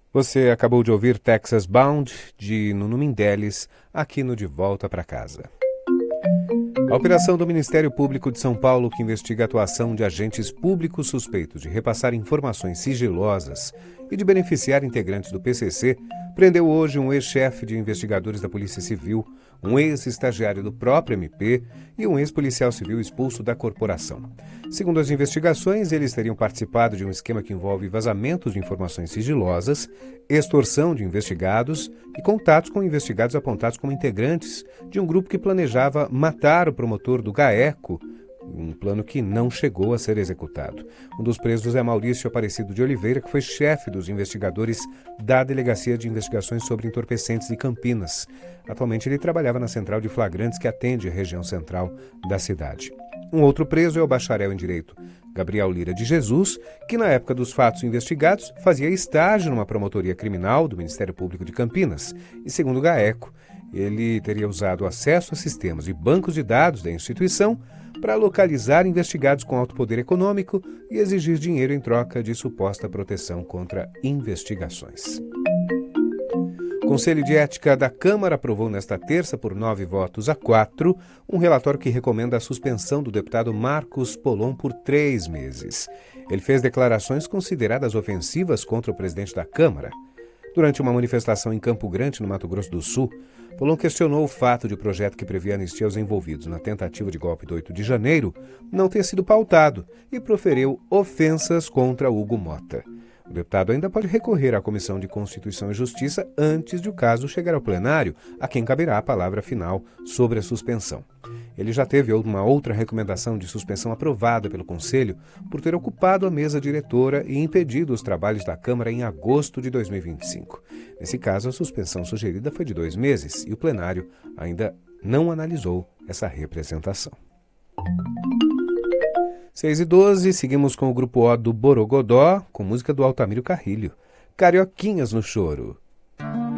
Você acabou de ouvir Texas Bound, de Nuno Mindeles, aqui no De Volta para Casa. A operação do Ministério Público de São Paulo, que investiga a atuação de agentes públicos suspeitos de repassar informações sigilosas e de beneficiar integrantes do PCC, prendeu hoje um ex-chefe de investigadores da Polícia Civil, um ex-estagiário do próprio MP e um ex-policial civil expulso da corporação. Segundo as investigações, eles teriam participado de um esquema que envolve vazamentos de informações sigilosas, extorsão de investigados e contatos com investigados apontados como integrantes de um grupo que planejava matar o promotor do GAECO, um plano que não chegou a ser executado. Um dos presos é Maurício Aparecido de Oliveira, que foi chefe dos investigadores da Delegacia de Investigações sobre Entorpecentes de Campinas. Atualmente ele trabalhava na central de flagrantes que atende a região central da cidade. Um outro preso é o bacharel em Direito Gabriel Lira de Jesus, que na época dos fatos investigados fazia estágio numa promotoria criminal do Ministério Público de Campinas e, segundo o GAECO, ele teria usado acesso a sistemas e bancos de dados da instituição para localizar investigados com alto poder econômico e exigir dinheiro em troca de suposta proteção contra investigações. O Conselho de Ética da Câmara aprovou nesta terça, por 9 votos a 4, um relatório que recomenda a suspensão do deputado Marcos Polon por 3 meses. Ele fez declarações consideradas ofensivas contra o presidente da Câmara. Durante uma manifestação em Campo Grande, no Mato Grosso do Sul, Polon questionou o fato de o projeto que previa anistia aos envolvidos na tentativa de golpe do 8 de janeiro não ter sido pautado e proferiu ofensas contra Hugo Mota. O deputado ainda pode recorrer à Comissão de Constituição e Justiça antes de o caso chegar ao plenário, a quem caberá a palavra final sobre a suspensão. Ele já teve uma outra recomendação de suspensão aprovada pelo Conselho por ter ocupado a mesa diretora e impedido os trabalhos da Câmara em agosto de 2025. Nesse caso, a suspensão sugerida foi de 2 meses e o plenário ainda não analisou essa representação. 6h12, seguimos com o grupo O do Borogodó, com música do Altamiro Carrilho. Carioquinhas no Choro.